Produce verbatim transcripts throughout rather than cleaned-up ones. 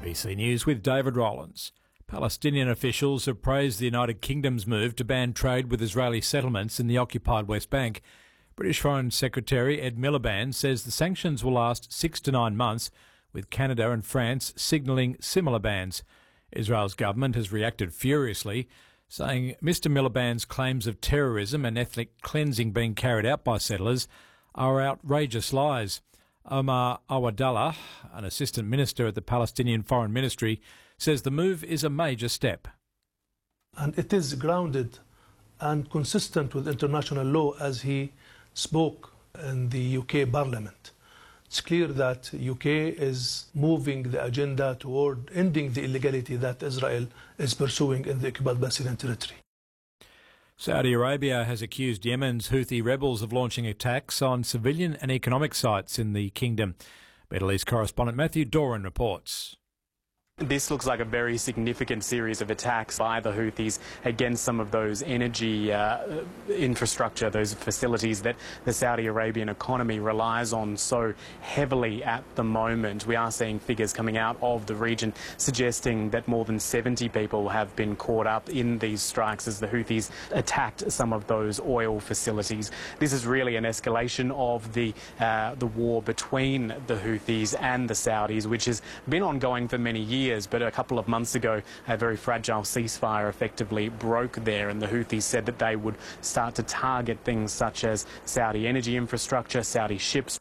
B C News with David Rowlands. Palestinian officials have praised the United Kingdom's move to ban trade with Israeli settlements in the occupied West Bank. British Foreign Secretary Ed Miliband says the sanctions will last six to nine months, with Canada and France signalling similar bans. Israel's government has reacted furiously, saying Mr Miliband's claims of terrorism and ethnic cleansing being carried out by settlers are outrageous lies. Omar Awadallah, an assistant minister at the Palestinian Foreign Ministry, says the move is a major step. And it is grounded and consistent with international law, as he spoke in the U K Parliament. It's clear that the U K is moving the agenda toward ending the illegality that Israel is pursuing in the occupied Palestinian territory. Saudi Arabia has accused Yemen's Houthi rebels of launching attacks on civilian and economic sites in the kingdom. Middle East correspondent Matthew Doran reports. This looks like a very significant series of attacks by the Houthis against some of those energy uh, infrastructure, those facilities that the Saudi Arabian economy relies on so heavily at the moment. We are seeing figures coming out of the region suggesting that more than seventy people have been caught up in these strikes as the Houthis attacked some of those oil facilities. This is really an escalation of the, uh, the war between the Houthis and the Saudis, which has been ongoing for many years. But a couple of months ago, a very fragile ceasefire effectively broke there, and the Houthis said that they would start to target things such as Saudi energy infrastructure, Saudi ships.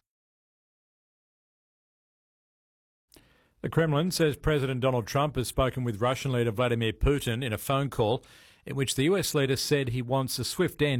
The Kremlin says President Donald Trump has spoken with Russian leader Vladimir Putin in a phone call in which the U S leader said he wants a swift end